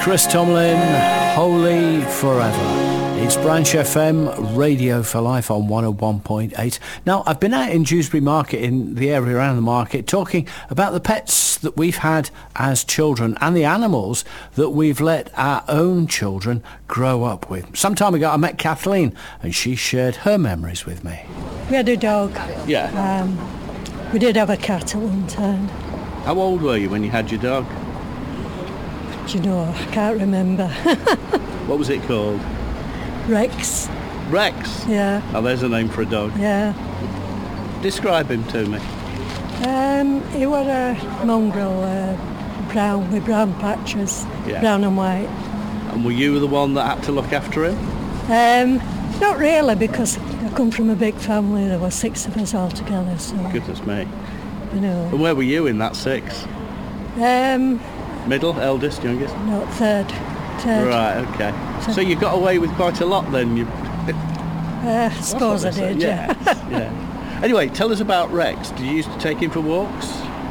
Chris Tomlin, Holy Forever. It's Branch FM, Radio for Life on 101.8. Now, I've been out in Dewsbury Market, in the area around the market, talking about the pets that we've had as children and the animals that we've let our own children grow up with. Some time ago, I met Kathleen, and she shared her memories with me. We had a dog. Yeah. We did have a cat at one time. How old were you when you had your dog? Do you know, I can't remember. What was it called? Rex. Rex? Yeah. Oh, there's a name for a dog. Yeah. Describe him to me. He was a mongrel, brown, with brown patches, Yeah. brown and white. And were you the one that had to look after him? Not really, because I come from a big family. There were 6 of us all together, so, Goodness me. you know. And where were you in that 6? Middle, eldest, youngest? No, third. Right, okay. So you got away with quite a lot then? I suppose I did, yeah. Yeah. Anyway, tell us about Rex. Did you used to take him for walks?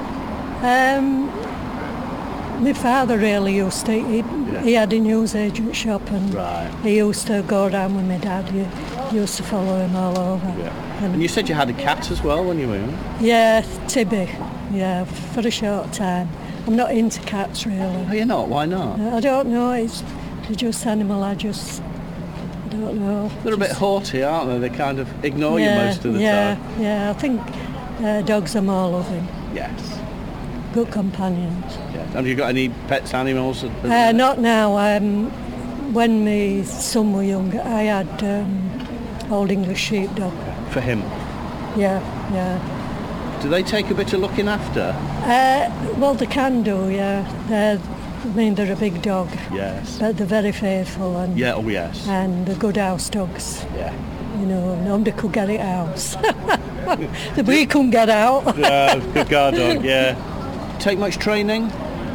My father really used to, he had a newsagent shop, and Right. he used to go around with my dad. He used to follow him all over. Yeah. And you said you had a cat as well when you were young? Yeah, Tibby, yeah, for a short time. I'm not into cats really. Oh, you're not? Why not? I don't know, they're just animal, I don't know. They're a bit haughty, aren't they? They kind of ignore you most of the time. Yeah, I think dogs are more loving, Yes. good companions. Yeah. Have you got any pets, animals? Not now. When my son was younger, I had Old English sheepdog. For him? Yeah. Do they take a bit of looking after? Well, they can do, yeah. They're a big dog, Yes. but they're very faithful and Yeah, oh yes. and they're good house dogs. Yeah. You know, nobody could get it out. We couldn't get out. Yeah, good guard dog, yeah. Take much training?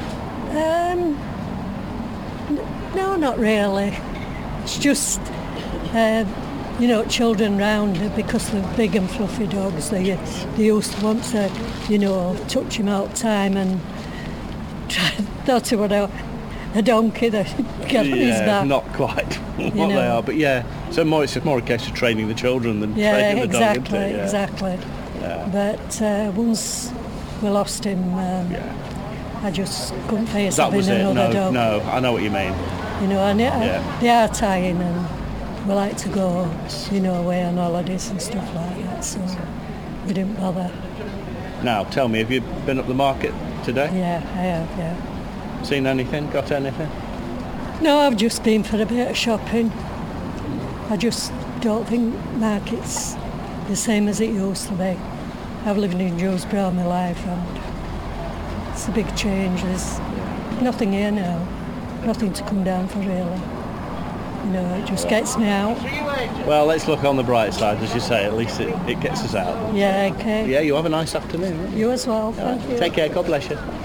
No, not really. It's just, children round, because they're big and fluffy dogs. They used to want to, touch him all the time and thought he was a donkey that get on his back. Not quite what they are, but yeah. So it's more a case of training the children than training the dog, isn't it? Yeah, exactly. Yeah. But once we lost him, I just couldn't face That having was it. another dog. No, I know what you mean. And they are tying, and we like to go, away on holidays and stuff like that, so we didn't bother. Now, tell me, have you been up the market today? Yeah, I have, yeah. Seen anything? Got anything? No, I've just been for a bit of shopping. I just don't think market's the same as it used to be. I've lived in Dewsbury all my life, and it's a big change. There's nothing here now, nothing to come down for really. It just gets me out. Well, let's look on the bright side, as you say. At least it gets us out. Yeah, okay. Yeah, you have a nice afternoon. You as well, thank you. Take care, God bless you.